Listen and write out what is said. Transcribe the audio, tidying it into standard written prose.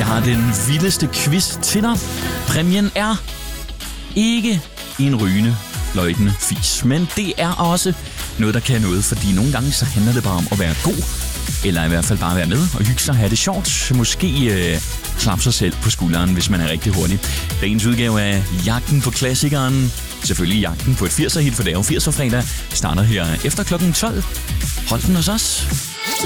Jeg har den vildeste quiz til dig. Præmien er ikke en rygende, fløjtende fis, men det er også noget, der kan noget, fordi nogle gange så handler det bare om at være god, eller i hvert fald bare være med og hygge sig og have det sjovt. Måske klappe sig selv på skulderen, hvis man er rigtig hurtig. Dagens udgave af Jagten på klassikeren, selvfølgelig jagten på et 80'er hit, for det er jo 80'er fredag, starter her efter klokken 12. Hold den hos os.